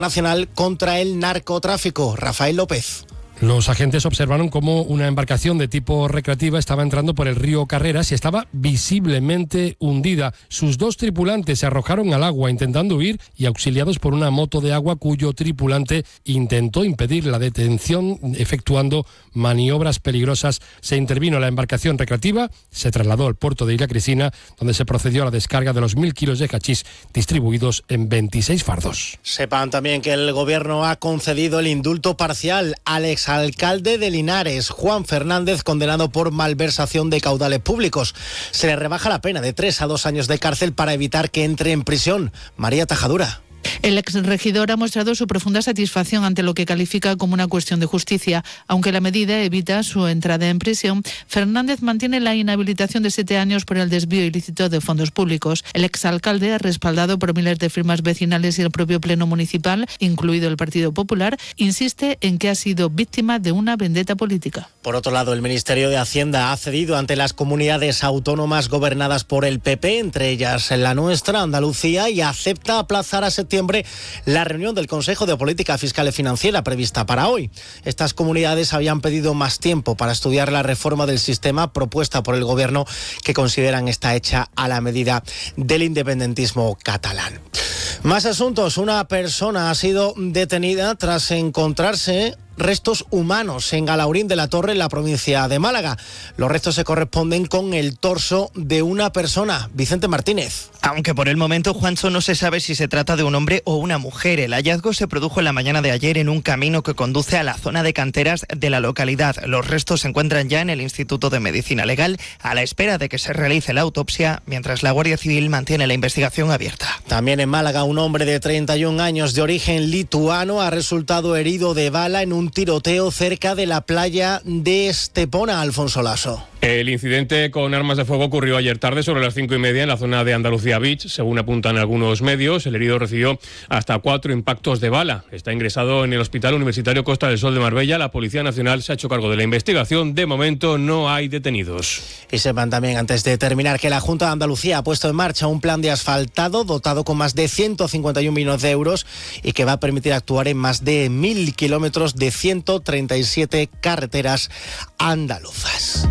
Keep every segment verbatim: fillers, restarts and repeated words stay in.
nacional contra el narcotráfico. Rafael López. Los agentes observaron cómo una embarcación de tipo recreativa estaba entrando por el río Carreras y estaba visiblemente hundida. Sus dos tripulantes se arrojaron al agua intentando huir y auxiliados por una moto de agua cuyo tripulante intentó impedir la detención efectuando maniobras peligrosas. Se intervino la embarcación recreativa, se trasladó al puerto de Isla Cristina, donde se procedió a la descarga de los mil kilos de hachís distribuidos en veintiséis fardos. Sepan también que el gobierno ha concedido el indulto parcial al ex alcalde de Linares, Juan Fernández, condenado por malversación de caudales públicos. Se le rebaja la pena de tres a dos años de cárcel para evitar que entre en prisión. María Tajadura. El exregidor ha mostrado su profunda satisfacción ante lo que califica como una cuestión de justicia. Aunque la medida evita su entrada en prisión, Fernández mantiene la inhabilitación de siete años por el desvío ilícito de fondos públicos. El exalcalde, respaldado por miles de firmas vecinales y el propio pleno municipal, incluido el Partido Popular, insiste en que ha sido víctima de una vendetta política. Por otro lado, el Ministerio de Hacienda ha cedido ante las comunidades autónomas gobernadas por el P P, entre ellas la nuestra, Andalucía, y acepta aplazar a septiembre la reunión del Consejo de Política Fiscal y Financiera prevista para hoy. Estas comunidades habían pedido más tiempo para estudiar la reforma del sistema propuesta por el Gobierno, que consideran está hecha a la medida del independentismo catalán. Más asuntos. Una persona ha sido detenida tras encontrarse restos humanos en Galaurín de la Torre, en la provincia de Málaga. Los restos se corresponden con el torso de una persona. Vicente Martínez. Aunque por el momento, Juancho, no se sabe si se trata de un hombre o una mujer. El hallazgo se produjo en la mañana de ayer en un camino que conduce a la zona de canteras de la localidad. Los restos se encuentran ya en el Instituto de Medicina Legal a la espera de que se realice la autopsia, mientras la Guardia Civil mantiene la investigación abierta. También en Málaga, un hombre de treinta y un años de origen lituano ha resultado herido de bala en un tiroteo cerca de la playa de Estepona. Alfonso Lasso. El incidente con armas de fuego ocurrió ayer tarde sobre las cinco y media en la zona de Andalucía Beach. Según apuntan algunos medios, el herido recibió hasta cuatro impactos de bala. Está ingresado en el Hospital Universitario Costa del Sol de Marbella. La Policía Nacional se ha hecho cargo de la investigación. De momento no hay detenidos. Y sepan también, antes de terminar, que la Junta de Andalucía ha puesto en marcha un plan de asfaltado dotado con más de ciento cincuenta y un millones de euros y que va a permitir actuar en más de mil kilómetros de ciento treinta y siete carreteras andaluzas.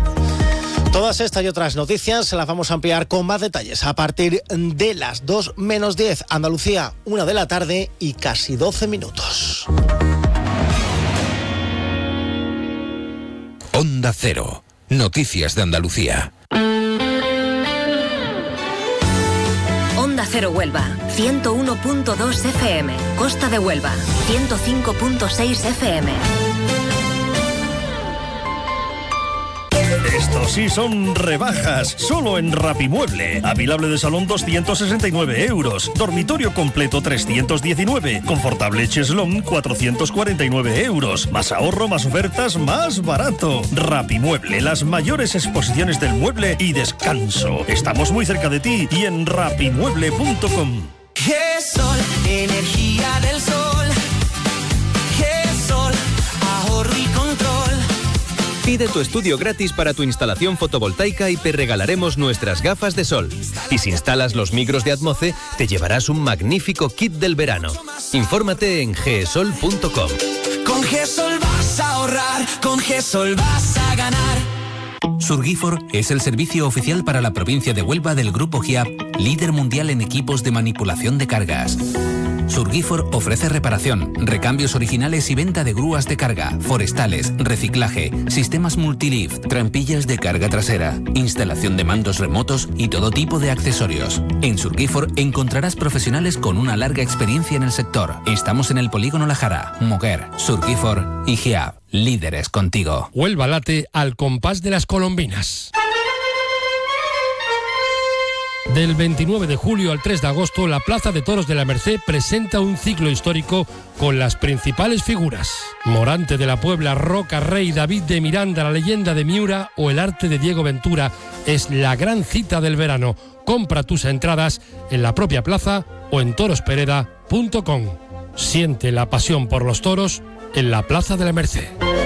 Todas estas y otras noticias se las vamos a ampliar con más detalles a partir de las dos menos diez. Andalucía, una de la tarde y casi doce minutos. Onda Cero. Noticias de Andalucía. Onda Cero Huelva, ciento uno punto dos F M. Costa de Huelva, ciento cinco punto seis F M. Estos sí son rebajas, solo en Rapimueble. Avilable de salón doscientos sesenta y nueve euros, dormitorio completo trescientos diecinueve, confortable cheslón cuatrocientos cuarenta y nueve euros. Más ahorro, más ofertas, más barato. Rapimueble, las mayores exposiciones del mueble y descanso. Estamos muy cerca de ti y en rapimueble punto com. GESOL, energía del sol. GESOL, ahorro y control. Pide tu estudio gratis para tu instalación fotovoltaica y te regalaremos nuestras gafas de sol. Y si instalas los micros de Atmoce, te llevarás un magnífico kit del verano. Infórmate en gesol punto com. Con GESOL vas a ahorrar, con GESOL vas a ganar. Surgifor es el servicio oficial para la provincia de Huelva del Grupo GIAP, líder mundial en equipos de manipulación de cargas. Surgifor ofrece reparación, recambios originales y venta de grúas de carga, forestales, reciclaje, sistemas multilift, trampillas de carga trasera, instalación de mandos remotos y todo tipo de accesorios. En Surgifor encontrarás profesionales con una larga experiencia en el sector. Estamos en el Polígono La Jara, Moguer, Surgifor y GIAP, líderes contigo. Huelva late al compás de las colombinas. Del veintinueve de julio al tres de agosto, la Plaza de Toros de la Merced presenta un ciclo histórico con las principales figuras: Morante de la Puebla, Roca Rey, David de Miranda, la leyenda de Miura o el arte de Diego Ventura. Es la gran cita del verano. Compra tus entradas en la propia plaza o en torospereda punto com. Siente la pasión por los toros en la Plaza de la Merced.